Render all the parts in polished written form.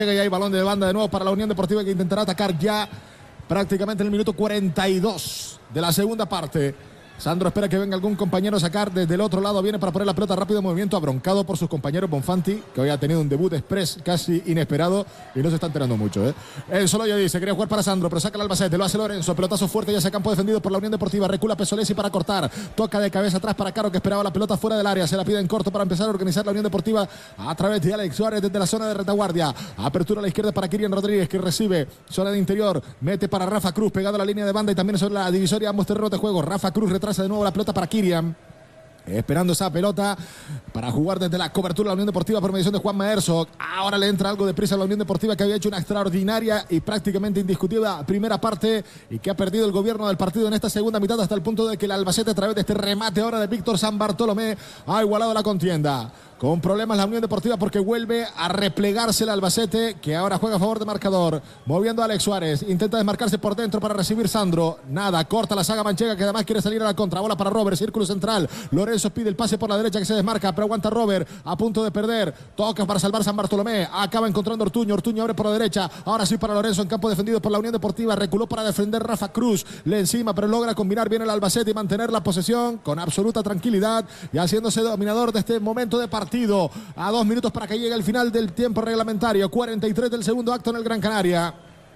Y hay balón de banda de nuevo para la Unión Deportiva, que intentará atacar ya prácticamente en el minuto 42 de la segunda parte. Sandro espera que venga algún compañero a sacar desde el otro lado. Viene para poner la pelota rápido, movimiento abroncado por sus compañeros. Bonfanti, que hoy ha tenido un debut express casi inesperado y no se está enterando mucho. El Soloyo dice, quería jugar para Sandro, pero saca el Albacete, lo hace Lorenzo. Pelotazo fuerte, ya hacia campo defendido por la Unión Deportiva. Recula Pesolesi para cortar. Toca de cabeza atrás para Caro, que esperaba la pelota fuera del área. Se la pide en corto para empezar a organizar la Unión Deportiva a través de Alex Suárez desde la zona de retaguardia. Apertura a la izquierda para Kirian Rodríguez, que recibe. Zona de interior, mete para Rafa Cruz, pegado a la línea de banda y también sobre la divisoria ambos terrenos de juego. Rafa Cruz retrasa de nuevo la pelota para Kirian, esperando esa pelota para jugar desde la cobertura de la Unión Deportiva por mediación de Juanma Herzog. Ahora le entra algo de prisa a la Unión Deportiva, que había hecho una extraordinaria y prácticamente indiscutible primera parte y que ha perdido el gobierno del partido en esta segunda mitad, hasta el punto de que el Albacete, a través de este remate ahora de Víctor San Bartolomé, ha igualado la contienda. Con problemas la Unión Deportiva, porque vuelve a replegarse el Albacete, que ahora juega a favor de marcador. Moviendo a Alex Suárez. Intenta desmarcarse por dentro para recibir Sandro. Nada, corta la saga manchega, que además quiere salir a la contra. Bola para Robert, círculo central. Lorenzo pide el pase por la derecha, que se desmarca, pero aguanta Robert, a punto de perder. Toca para salvar San Bartolomé. Acaba encontrando Ortuño. Ortuño abre por la derecha. Ahora sí para Lorenzo, en campo defendido por la Unión Deportiva. Reculó para defender Rafa Cruz. Le encima, pero logra combinar bien el Albacete y mantener la posesión con absoluta tranquilidad y haciéndose dominador de este momento de partido. A 2 minutos para que llegue el final del tiempo reglamentario. 43 del segundo acto en el Gran Canaria.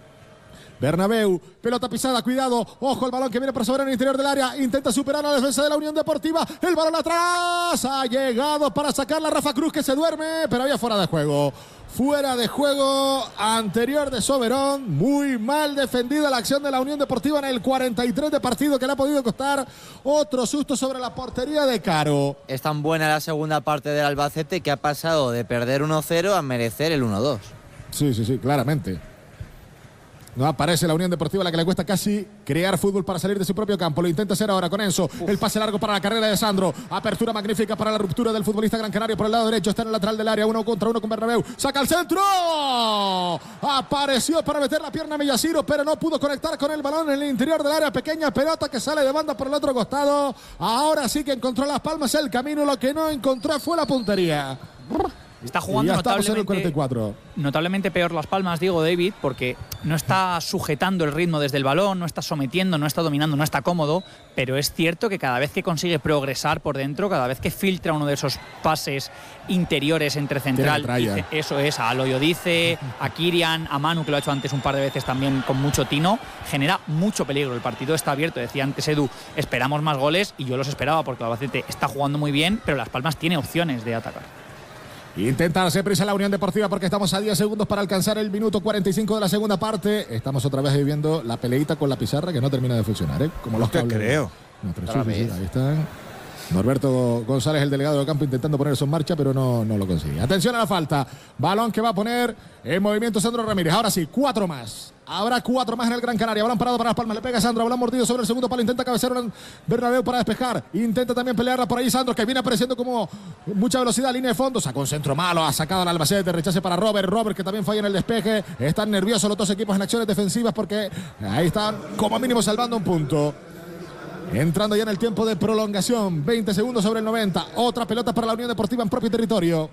Bernabéu, pelota pisada, cuidado, ojo el balón que viene por sobre el interior del área, intenta superar a la defensa de la Unión Deportiva, el balón atrás, ha llegado para sacarla Rafa Cruz, que se duerme, pero había fuera de juego. Fuera de juego anterior de Soberón. Muy mal defendida la acción de la Unión Deportiva en el 43 de partido, que le ha podido costar otro susto sobre la portería de Caro. Es tan buena la segunda parte del Albacete que ha pasado de perder 1-0 a merecer el 1-2. Sí, claramente. No aparece la Unión Deportiva, a la que le cuesta casi crear fútbol para salir de su propio campo. Lo intenta hacer ahora con Enzo. El pase largo para la carrera de Sandro. Apertura magnífica para la ruptura del futbolista gran canario por el lado derecho. Está en el lateral del área. 1 contra 1 con Bernabéu. Saca al centro. Apareció para meter la pierna a Millaciro, pero no pudo conectar con el balón en el interior del área. Pequeña pelota que sale de banda por el otro costado. Ahora sí que encontró las palmas el camino. Lo que no encontró fue la puntería. Está jugando notablemente peor Las Palmas, digo, David, porque no está sujetando el ritmo desde el balón, no está sometiendo, no está dominando, no está cómodo, pero es cierto que cada vez que consigue progresar por dentro, cada vez que filtra uno de esos pases interiores entre central, dice, eso es, a Loyo dice, a Kirian, a Manu, que lo ha hecho antes un par de veces también con mucho tino, genera mucho peligro. El partido está abierto, decía antes Edu, esperamos más goles, y yo los esperaba porque el Albacete está jugando muy bien, pero Las Palmas tiene opciones de atacar. Intenta hacer prisa la Unión Deportiva, porque estamos a 10 segundos para alcanzar el minuto 45 de la segunda parte. Estamos otra vez viviendo la peleita con la pizarra, que no termina de funcionar, Como los cables. Creo. Ahí están. Norberto González, el delegado del campo, intentando poner eso en marcha, pero no lo consigue. Atención a la falta. Balón que va a poner en movimiento Sandro Ramírez. Ahora sí, 4 más. Habrá 4 más en el Gran Canaria. Balón parado para Las Palmas. Le pega Sandro. Balón mordido sobre el segundo palo. Intenta cabecear Bernabéu para despejar. Intenta también pelearla por ahí Sandro, que viene apareciendo como mucha velocidad. Línea de fondo. Sacó un centro malo. Ha sacado al Albacete. Rechace para Robert. Robert, que también falla en el despeje. Están nerviosos los dos equipos en acciones defensivas, porque ahí están como mínimo salvando un punto. Entrando ya en el tiempo de prolongación. 20 segundos sobre el 90. Otra pelota para la Unión Deportiva en propio territorio.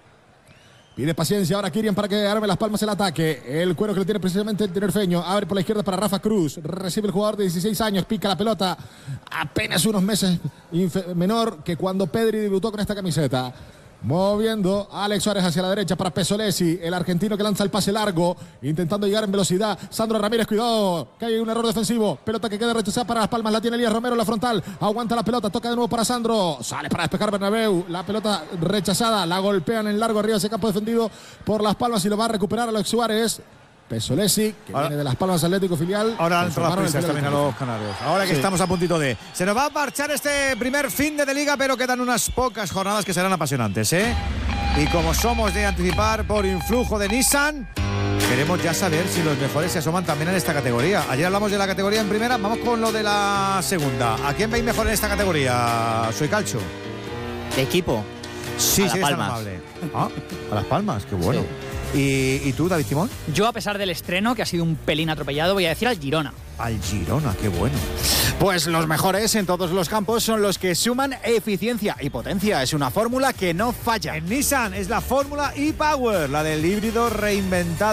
Pide paciencia ahora Kirian para que arme Las Palmas el ataque. El cuero que le tiene precisamente el tinerfeño. Abre por la izquierda para Rafa Cruz. Recibe el jugador de 16 años. Pica la pelota. Apenas unos meses menor que cuando Pedri debutó con esta camiseta. Moviendo a Alex Suárez hacia la derecha para Pesolesi, el argentino que lanza el pase largo, intentando llegar en velocidad. Sandro Ramírez, cuidado, que hay un error defensivo. Pelota que queda rechazada para Las Palmas, la tiene Elías Romero en la frontal. Aguanta la pelota, toca de nuevo para Sandro. Sale para despejar Bernabéu. La pelota rechazada, la golpean en largo arriba ese campo defendido por Las Palmas y lo va a recuperar Alex Suárez. Pesolesi, que viene de Las Palmas Atlético filial. Ahora han entrado las prisas también a los canarios. Ahora que estamos a puntito de... Se nos va a marchar este primer fin de liga, pero quedan unas pocas jornadas que serán apasionantes, Y como somos de anticipar por influjo de Nissan, queremos ya saber si los mejores se asoman también en esta categoría. Ayer hablamos de la categoría en primera, vamos con lo de la segunda. ¿A quién veis mejor en esta categoría? Soy Calcho. ¿De equipo? Sí, a Las Palmas. Amable. A Las Palmas, qué bueno. Sí. ¿Y tú, David Timón? Yo, a pesar del estreno, que ha sido un pelín atropellado, voy a decir al Girona. Al Girona, qué bueno. Pues los mejores en todos los campos son los que suman eficiencia y potencia. Es una fórmula que no falla. En Nissan es la fórmula e-Power, la del híbrido reinventado.